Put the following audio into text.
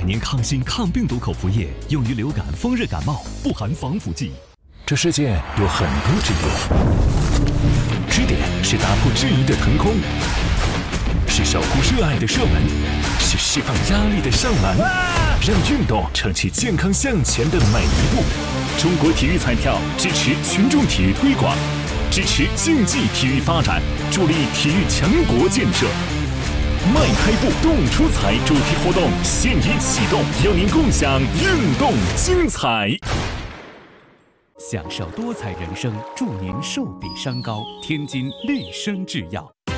年抗新抗病毒口服液，用于流感、风热感冒，不含防腐剂。 这世界有很多支点，支点是打破质疑的腾空，是守护热爱的射门，是释放压力的上篮，让运动撑起健康向前的每一步。中国体育彩票支持群众体育推广，支持竞技体育发展，助力体育强国建设。迈开步，动出彩主题活动现已启动，邀您共享运动精彩。 享受多彩人生，祝您寿比山高。天津绿生制药。